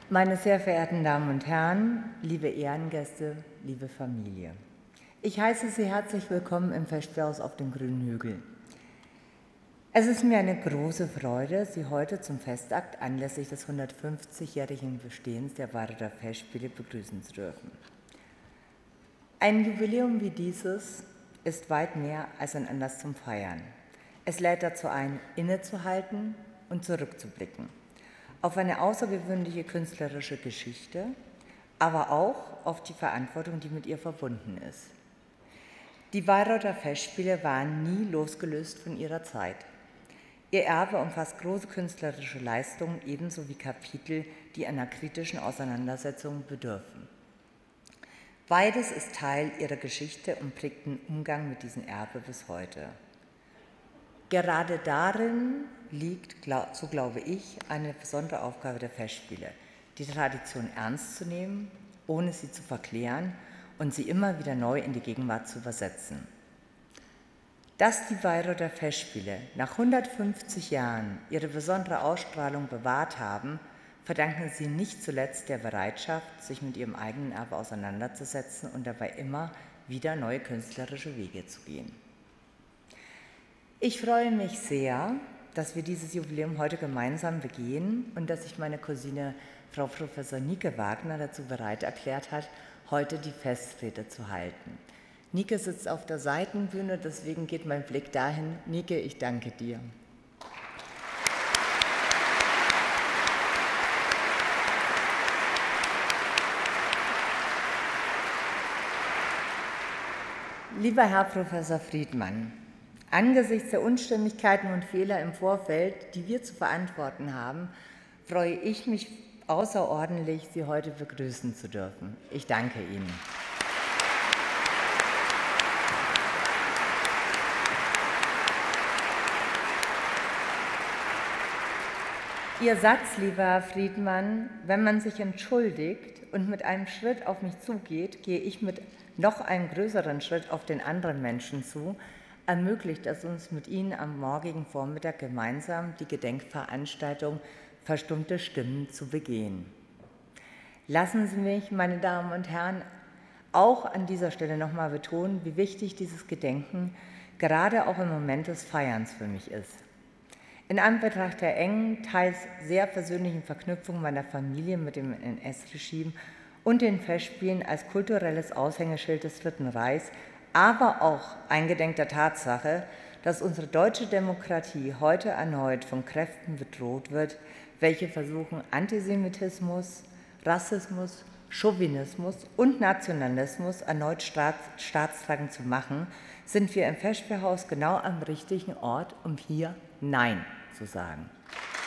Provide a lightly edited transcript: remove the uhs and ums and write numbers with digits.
Meine sehr verehrten Damen und Herren, liebe Ehrengäste, liebe Familie. Ich heiße Sie herzlich willkommen im Festspielhaus auf dem Grünen Hügel. Es ist mir eine große Freude, Sie heute zum Festakt anlässlich des 150-jährigen Bestehens der Bayreuther Festspiele begrüßen zu dürfen. Ein Jubiläum wie dieses ist weit mehr als ein Anlass zum Feiern. Es lädt dazu ein, innezuhalten und zurückzublicken auf eine außergewöhnliche künstlerische Geschichte, aber auch auf die Verantwortung, die mit ihr verbunden ist. Die Bayreuther Festspiele waren nie losgelöst von ihrer Zeit. Ihr Erbe umfasst große künstlerische Leistungen, ebenso wie Kapitel, die einer kritischen Auseinandersetzung bedürfen. Beides ist Teil ihrer Geschichte und prägt den Umgang mit diesem Erbe bis heute. Gerade darin liegt, so glaube ich, eine besondere Aufgabe der Festspiele, die Tradition ernst zu nehmen, ohne sie zu verklären und sie immer wieder neu in die Gegenwart zu übersetzen. Dass die Bayreuther Festspiele nach 150 Jahren ihre besondere Ausstrahlung bewahrt haben, verdanken sie nicht zuletzt der Bereitschaft, sich mit ihrem eigenen Erbe auseinanderzusetzen und dabei immer wieder neue künstlerische Wege zu gehen. Ich freue mich sehr, dass wir dieses Jubiläum heute gemeinsam begehen und dass sich meine Cousine Frau Professor Nike Wagner dazu bereit erklärt hat, heute die Festrede zu halten. Nike sitzt auf der Seitenbühne, deswegen geht mein Blick dahin. Nike, ich danke dir. Lieber Herr Professor Friedmann, angesichts der Unstimmigkeiten und Fehler im Vorfeld, die wir zu verantworten haben, freue ich mich außerordentlich, Sie heute begrüßen zu dürfen. Ich danke Ihnen. Ihr Satz, lieber Herr Friedmann, wenn man sich entschuldigt und mit einem Schritt auf mich zugeht, gehe ich mit noch einem größeren Schritt auf den anderen Menschen zu, ermöglicht es uns mit Ihnen am morgigen Vormittag gemeinsam die Gedenkveranstaltung Verstummte Stimmen zu begehen. Lassen Sie mich, meine Damen und Herren, auch an dieser Stelle nochmal betonen, wie wichtig dieses Gedenken gerade auch im Moment des Feierns für mich ist. In Anbetracht der engen, teils sehr persönlichen Verknüpfung meiner Familie mit dem NS-Regime und den Festspielen als kulturelles Aushängeschild des Dritten Reichs, aber auch eingedenk der Tatsache, dass unsere deutsche Demokratie heute erneut von Kräften bedroht wird, welche versuchen, Antisemitismus, Rassismus, Chauvinismus und Nationalismus erneut staatstragend zu machen, sind wir im Festspielhaus genau am richtigen Ort, um hier Nein zu sagen.